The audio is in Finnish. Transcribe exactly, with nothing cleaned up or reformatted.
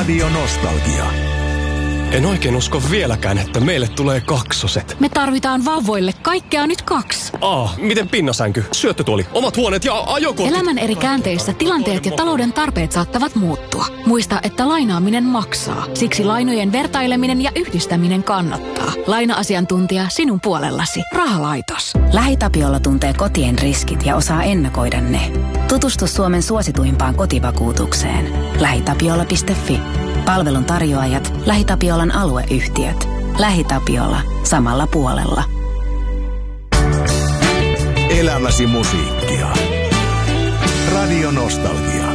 Radio Nostalgia. En oikein usko vieläkään, että meille tulee kaksoset. Me tarvitaan vauvoille kaikkea nyt kaksi. Aa, miten pinnasänky, syöttötuoli, omat huoneet ja ajokortit? Elämän eri käänteissä tilanteet ja talouden tarpeet saattavat muuttua. Muista, että lainaaminen maksaa. Siksi lainojen vertaileminen ja yhdistäminen kannattaa. Laina-asiantuntija sinun puolellasi. Rahalaitos. LähiTapiola tuntee kotien riskit ja osaa ennakoida ne. Tutustu Suomen suosituimpaan kotivakuutukseen. lähitapiola piste fi. Palvelun tarjoajat, LähiTapiolan alueyhtiöt. LähiTapiola. Samalla puolella. Elämäsi musiikkia. Radio Nostalgia.